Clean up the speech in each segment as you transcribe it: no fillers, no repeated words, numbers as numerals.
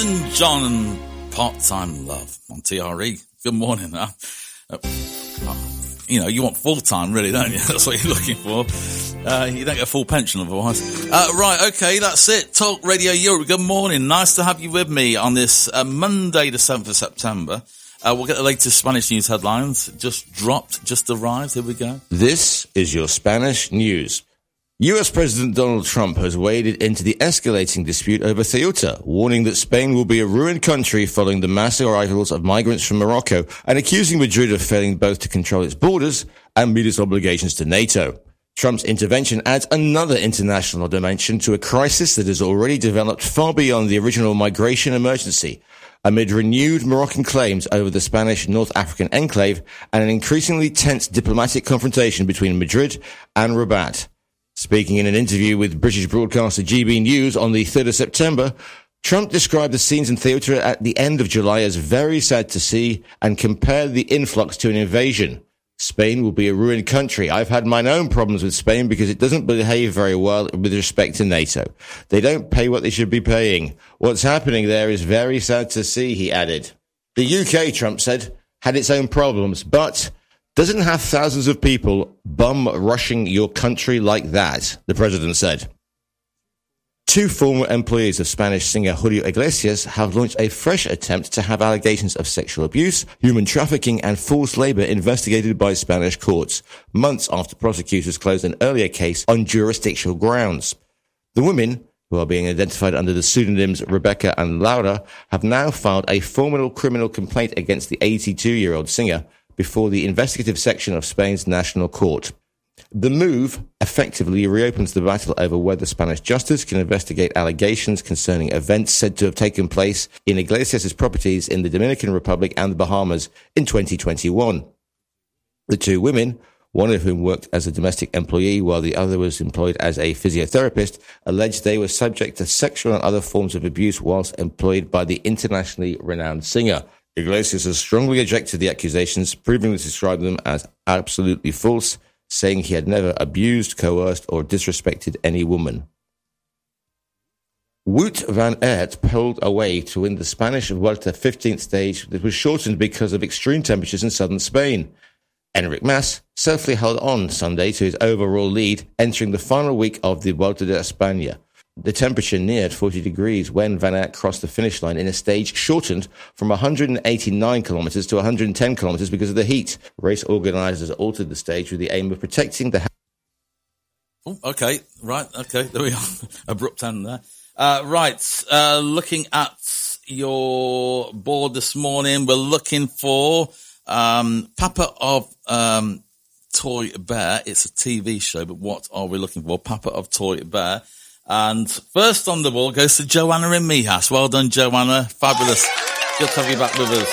John and Part-Time Love on TRE. Good morning. You want full-time, really, don't you? That's what you're looking for. You don't get a full pension otherwise. Right, okay, that's it. Talk Radio Europe. Good morning. Nice to have you with me on this Monday, the 7th of September. We'll get the latest Spanish news headlines. Just dropped, just arrived. Here we go. This is your Spanish news. US President Donald Trump has waded into the escalating dispute over Ceuta, warning that Spain will be a ruined country following the mass arrivals of migrants from Morocco and accusing Madrid of failing both to control its borders and meet its obligations to NATO. Trump's intervention adds another international dimension to a crisis that has already developed far beyond the original migration emergency, amid renewed Moroccan claims over the Spanish North African enclave and an increasingly tense diplomatic confrontation between Madrid and Rabat. Speaking in an interview with British broadcaster GB News on the 3rd of September, Trump described the scenes in Ceuta at the end of July as very sad to see and compared the influx to an invasion. Spain will be a ruined country. I've had my own problems with Spain because it doesn't behave very well with respect to NATO. They don't pay what they should be paying. What's happening there is very sad to see, he added. The UK, Trump said, had its own problems, but doesn't have thousands of people bum-rushing your country like that, the president said. Two former employees of Spanish singer Julio Iglesias have launched a fresh attempt to have allegations of sexual abuse, human trafficking and forced labor investigated by Spanish courts, months after prosecutors closed an earlier case on jurisdictional grounds. The women, who are being identified under the pseudonyms Rebecca and Laura, have now filed a formal criminal complaint against the 82-year-old singer before the investigative section of Spain's National Court. The move effectively reopens the battle over whether Spanish justice can investigate allegations concerning events said to have taken place in Iglesias' properties in the Dominican Republic and the Bahamas in 2021. The two women, one of whom worked as a domestic employee while the other was employed as a physiotherapist, alleged they were subject to sexual and other forms of abuse whilst employed by the internationally renowned singer. Iglesias has strongly rejected the accusations, proving to describe them as absolutely false, saying he had never abused, coerced, or disrespected any woman. Wout van Aert pulled away to win the Spanish Vuelta 15th stage that was shortened because of extreme temperatures in southern Spain. Enric Mas safely held on Sunday to his overall lead, entering the final week of the Vuelta de España. The temperature neared 40 degrees when Van Aert crossed the finish line in a stage shortened from 189 kilometres to 110 kilometres because of the heat. Race organisers altered the stage with the aim of protecting the... Okay, there we are. Abrupt end there. Looking at your board this morning, we're looking for Papa of Toy Bear. It's a TV show, but what are we looking for? Papa of Toy Bear. And first on the wall goes to Joanna in Mijas. Well done, Joanna. Fabulous. Good to have you back with us.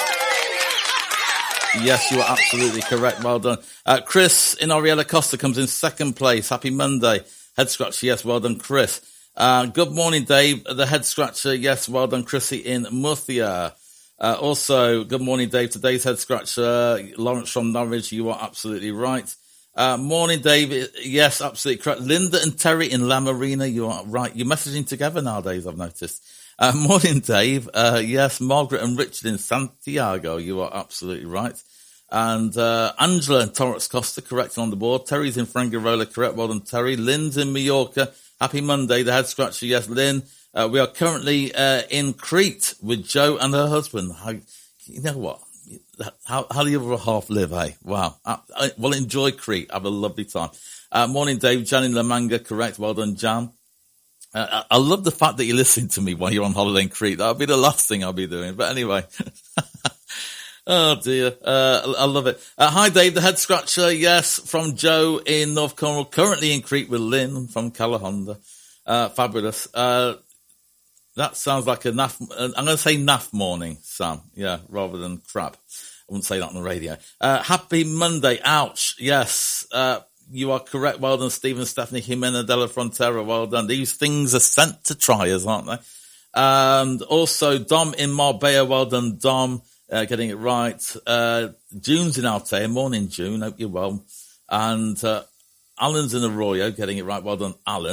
Yes, you are absolutely correct. Well done. Chris in Oriella Costa comes in second place. Happy Monday. Head scratcher. Yes, well done, Chris. Good morning, Dave. The head scratcher. Yes, well done, Chrissy in Murcia. Also, good morning, Dave. Today's head scratcher, Lawrence from Norwich. You are absolutely right. Morning, Dave. Yes, absolutely correct. Linda and Terry in La Marina. You are right. You're messaging together nowadays, I've noticed. Morning, Dave. Yes, Margaret and Richard in Santiago. You are absolutely right. And Angela and Torres Costa, correct on the board. Terry's in Frangarola, correct. Well done, Terry. Lynn's in Mallorca. Happy Monday. The head scratcher. Yes, Lynn. We are currently in Crete with Jo and her husband. You know what? How do the other half live, eh? Wow. Well, enjoy Crete. Have a lovely time. Morning, Dave. Jan in La Manga, correct. Well done, Jan. I love the fact that you listen to me while you're on holiday in Crete. That'll be the last thing I'll be doing. But anyway. Oh, dear. I love it. Hi, Dave, the head scratcher. Yes, from Joe in North Cornwall. Currently in Crete with Lynn from Calahonda. Fabulous. That sounds like a naff. I'm going to say naff morning, Sam. Yeah, rather than crap. I wouldn't say that on the radio. Happy Monday. Ouch. Yes. You are correct. Well done, Stephen, Stephanie, Jimena de la Frontera. Well done. These things are sent to triers, aren't they? And also Dom in Marbella. Well done, Dom. Getting it right. June's in Altea. Morning, June. Hope you're well. And Alan's in Arroyo. Getting it right. Well done, Alan.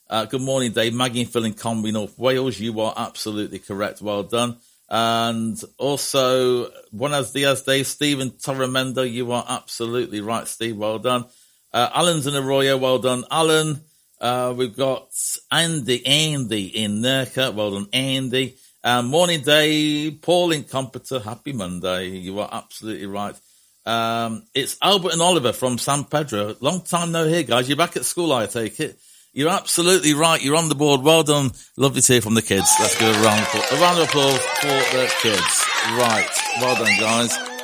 Good morning, Dave. Maggie and Phil in Conwy, North Wales. You are absolutely correct. Well done. And also, Buenos Dias, Dave. Stephen Torramendo, you are absolutely right, Steve. Well done. Alan's in Arroyo. Well done, Alan. We've got Andy in Nurka. Well done, Andy. Morning, Dave. Paul in Computer. Happy Monday. You are absolutely right. It's Albert and Oliver from San Pedro. Long time no hear, guys. You're back at school, I take it. You're absolutely right. You're on the board. Well done. Lovely to hear from the kids. Let's give a round of applause for the kids. Right. Well done, guys.